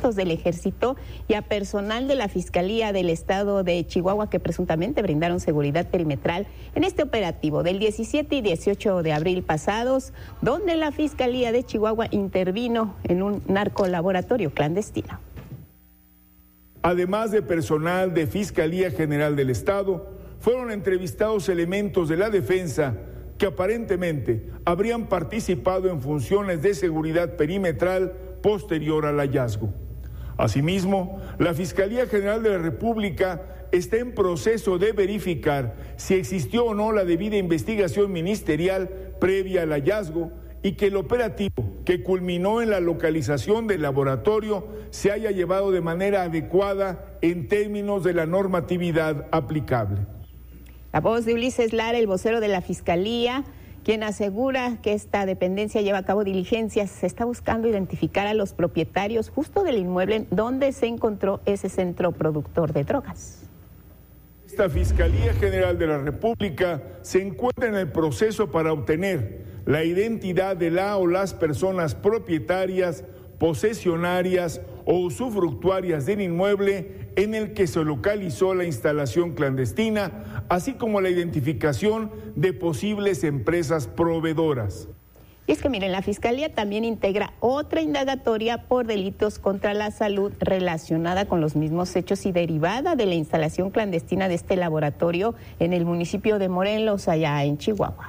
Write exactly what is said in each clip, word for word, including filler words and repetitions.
elementos del Ejército y a personal de la Fiscalía del Estado de Chihuahua que presuntamente brindaron seguridad perimetral en este operativo del diecisiete y dieciocho de abril pasados, donde la Fiscalía de Chihuahua intervino en un narcolaboratorio clandestino. Además de personal de Fiscalía General del Estado, fueron entrevistados elementos de la defensa que aparentemente habrían participado en funciones de seguridad perimetral posterior al hallazgo. Asimismo, la Fiscalía General de la República está en proceso de verificar si existió o no la debida investigación ministerial previa al hallazgo y que el operativo que culminó en la localización del laboratorio se haya llevado de manera adecuada en términos de la normatividad aplicable. La voz de Ulises Lara, el vocero de la Fiscalía, quien asegura que esta dependencia lleva a cabo diligencias, se está buscando identificar a los propietarios justo del inmueble donde se encontró ese centro productor de drogas. Esta Fiscalía General de la República se encuentra en el proceso para obtener la identidad de la o las personas propietarias, posesionarias o usufructuarias del inmueble en el que se localizó la instalación clandestina, así como la identificación de posibles empresas proveedoras. Y es que miren, la Fiscalía también integra otra indagatoria por delitos contra la salud relacionada con los mismos hechos y derivada de la instalación clandestina de este laboratorio en el municipio de Morelos, allá en Chihuahua.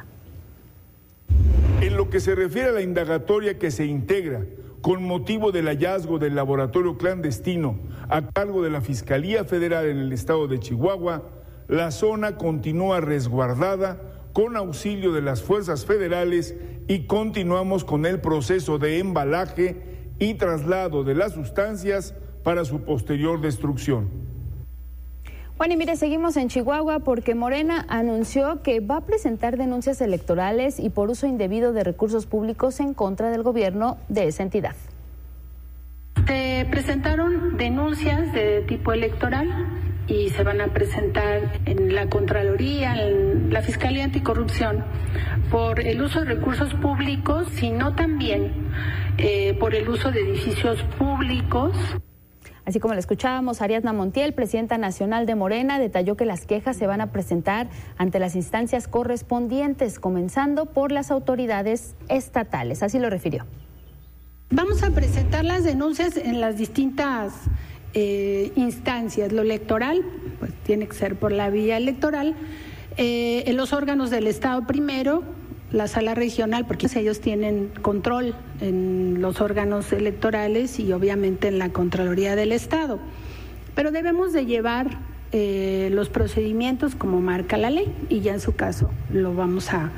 En lo que se refiere a la indagatoria que se integra con motivo del hallazgo del laboratorio clandestino a cargo de la Fiscalía Federal en el estado de Chihuahua, la zona continúa resguardada con auxilio de las fuerzas federales y continuamos con el proceso de embalaje y traslado de las sustancias para su posterior destrucción. Bueno, y mire, seguimos en Chihuahua porque Morena anunció que va a presentar denuncias electorales y por uso indebido de recursos públicos en contra del gobierno de esa entidad. Se presentaron denuncias de tipo electoral y se van a presentar en la Contraloría, en la Fiscalía Anticorrupción, por el uso de recursos públicos, sino también eh, por el uso de edificios públicos. Así como lo escuchábamos, Ariadna Montiel, presidenta nacional de Morena, detalló que las quejas se van a presentar ante las instancias correspondientes, comenzando por las autoridades estatales. Así lo refirió. Vamos a presentar las denuncias en las distintas eh, instancias. Lo electoral, pues tiene que ser por la vía electoral, eh, en los órganos del Estado primero, la sala regional, porque ellos tienen control en los órganos electorales y obviamente en la Contraloría del Estado. Pero debemos de llevar eh, los procedimientos como marca la ley y ya en su caso lo vamos a,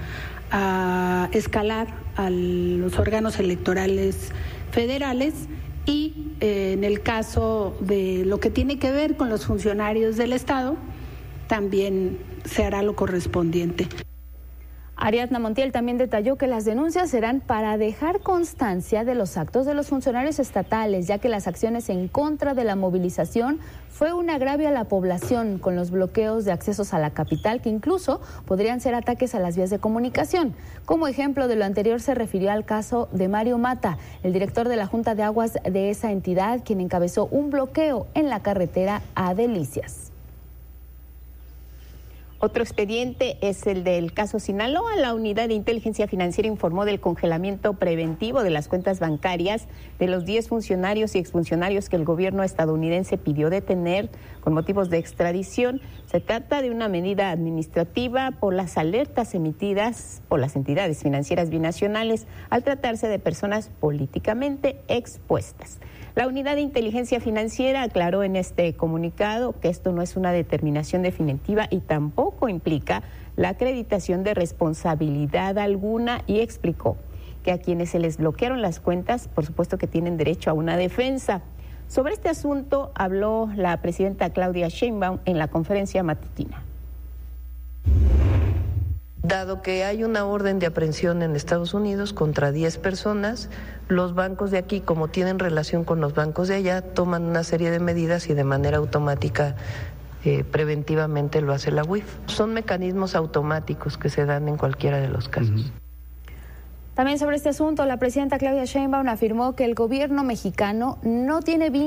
a escalar a los órganos electorales federales y eh, en el caso de lo que tiene que ver con los funcionarios del Estado también se hará lo correspondiente. Ariadna Montiel también detalló que las denuncias serán para dejar constancia de los actos de los funcionarios estatales, ya que las acciones en contra de la movilización fue un agravio a la población con los bloqueos de accesos a la capital, que incluso podrían ser ataques a las vías de comunicación. Como ejemplo de lo anterior se refirió al caso de Mario Mata, el director de la Junta de Aguas de esa entidad, quien encabezó un bloqueo en la carretera a Delicias. Otro expediente es el del caso Sinaloa. La Unidad de Inteligencia Financiera informó del congelamiento preventivo de las cuentas bancarias de los diez funcionarios y exfuncionarios que el gobierno estadounidense pidió detener con motivos de extradición. Se trata de una medida administrativa por las alertas emitidas por las entidades financieras binacionales al tratarse de personas políticamente expuestas. La Unidad de Inteligencia Financiera aclaró en este comunicado que esto no es una determinación definitiva y tampoco implica la acreditación de responsabilidad alguna y explicó que a quienes se les bloquearon las cuentas, por supuesto que tienen derecho a una defensa. Sobre este asunto habló la presidenta Claudia Sheinbaum en la conferencia matutina. Dado que hay una orden de aprehensión en Estados Unidos contra diez personas, los bancos de aquí, como tienen relación con los bancos de allá, toman una serie de medidas y de manera automática, eh, preventivamente lo hace la U I F. Son mecanismos automáticos que se dan en cualquiera de los casos. Uh-huh. También sobre este asunto, la presidenta Claudia Sheinbaum afirmó que el gobierno mexicano no tiene vínculos